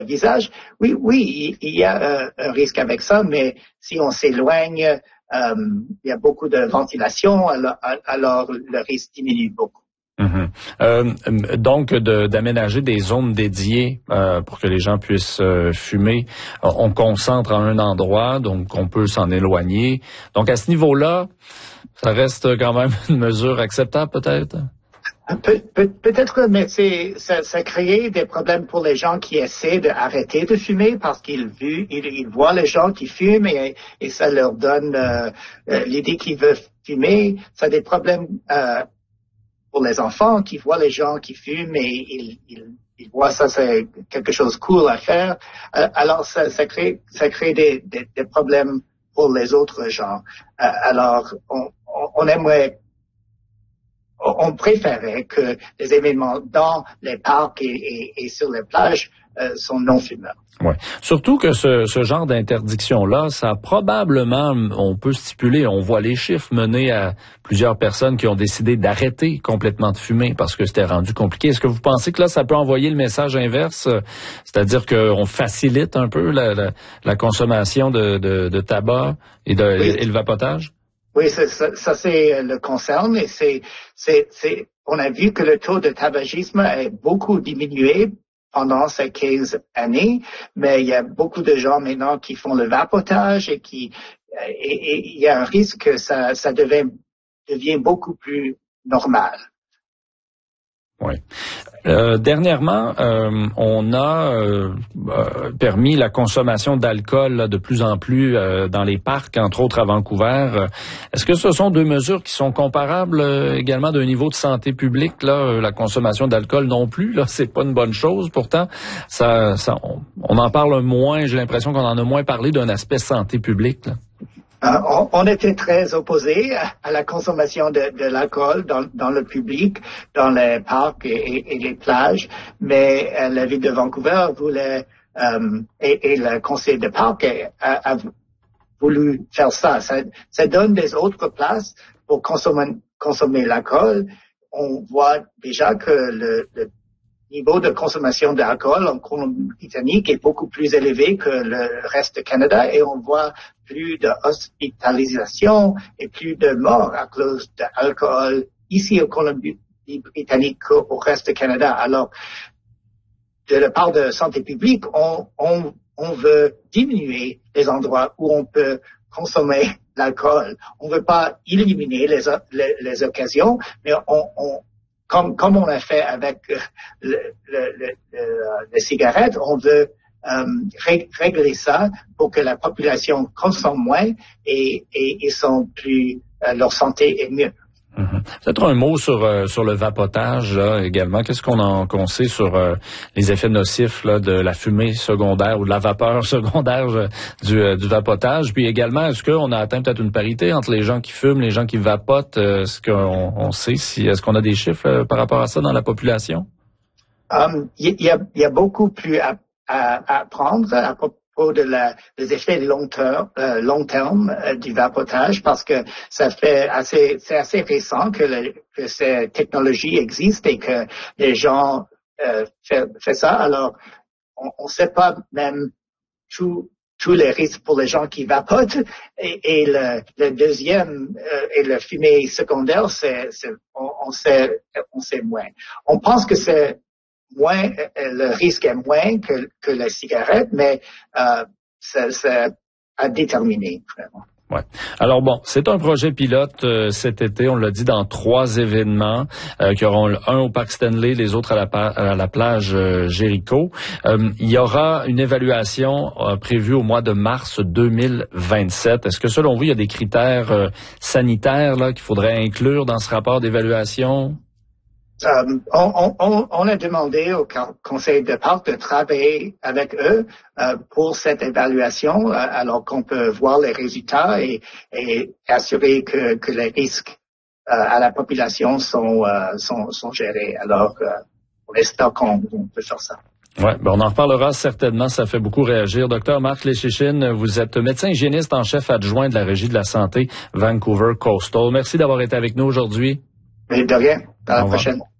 visage, oui, il y a un risque avec ça, mais si on s'éloigne, il y a beaucoup de ventilation, alors le risque diminue beaucoup. Donc, d'aménager des zones dédiées pour que les gens puissent fumer. On concentre à un endroit, donc on peut s'en éloigner. Donc, à ce niveau-là, ça reste quand même une mesure acceptable, peut-être? Peut-être, mais ça crée des problèmes pour les gens qui essaient d'arrêter de fumer parce qu'ils voient les gens qui fument et ça leur donne l'idée qu'ils veulent fumer. Ça a des problèmes pour les enfants qui voient les gens qui fument et ils voient ça, c'est quelque chose de cool à faire. Alors ça crée des problèmes pour les autres gens. Alors on préférait que les événements dans les parcs et sur les plages sont non fumeurs. Ouais. Surtout que ce genre d'interdiction-là, ça probablement, on peut stipuler, on voit les chiffres mener à plusieurs personnes qui ont décidé d'arrêter complètement de fumer parce que c'était rendu compliqué. Est-ce que vous pensez que là, ça peut envoyer le message inverse, c'est-à-dire qu'on facilite un peu la consommation de tabac et le vapotage? Oui, ça c'est le concerne et on a vu que le taux de tabagisme a beaucoup diminué pendant ces 15 années, mais il y a beaucoup de gens maintenant qui font le vapotage et il y a un risque que ça devient beaucoup plus normal. Oui. Dernièrement, on a permis la consommation d'alcool là, de plus en plus dans les parcs, entre autres à Vancouver. Est-ce que ce sont deux mesures qui sont comparables également d'un niveau de santé publique? Là, la consommation d'alcool non plus, là, c'est pas une bonne chose. Pourtant, on en parle moins. J'ai l'impression qu'on en a moins parlé d'un aspect santé publique. Là. On était très opposés à la consommation de l'alcool dans le public, dans les parcs et les plages, mais la ville de Vancouver voulait et le conseil de parc a voulu faire ça. Ça donne des autres places pour consommer l'alcool. On voit déjà que le niveau de consommation d'alcool en Colombie-Britannique est beaucoup plus élevé que le reste du Canada et on voit plus d'hospitalisation et plus de morts à cause de l'alcool ici en Colombie-Britannique qu'au reste du Canada. Alors, de la part de santé publique, on veut diminuer les endroits où on peut consommer l'alcool. On veut pas éliminer les occasions, mais comme on a fait avec les cigarettes, on veut régler ça pour que la population consomme moins et leur santé est mieux. Peut-être un mot sur le vapotage là, également. Qu'est-ce qu'on sait sur les effets nocifs là, de la fumée secondaire ou de la vapeur secondaire du vapotage? Puis également, est-ce qu'on a atteint peut-être une parité entre les gens qui fument, les gens qui vapotent? Est-ce qu'on sait est-ce qu'on a des chiffres par rapport à ça dans la population? Il y a beaucoup plus à apprendre à propos des effets long terme du vapotage parce que c'est assez récent que ces technologies existent et que les gens fait ça. Alors, on sait pas même tous les risques pour les gens qui vapotent et le deuxième et le fumée secondaire, on sait moins. On pense que c'est moins, le risque est moins que la cigarette, mais c'est à déterminer, vraiment. Ouais. Alors bon, c'est un projet pilote cet été, on l'a dit, dans 3 événements qui auront un au Parc Stanley, les autres à la plage Jéricho. Il y aura une évaluation prévue au mois de mars 2027. Est-ce que selon vous, il y a des critères sanitaires là qu'il faudrait inclure dans ce rapport d'évaluation? On a demandé au conseil de parc de travailler avec eux pour cette évaluation, alors qu'on peut voir les résultats et assurer que les risques à la population sont gérés. Alors, pour l'instant, qu'on peut faire ça. Ouais, ben on en reparlera certainement, ça fait beaucoup réagir. Docteur Marc Leschichin, vous êtes médecin hygiéniste en chef adjoint de la Régie de la santé Vancouver Coastal. Merci d'avoir été avec nous aujourd'hui. Mais de rien. À la prochaine.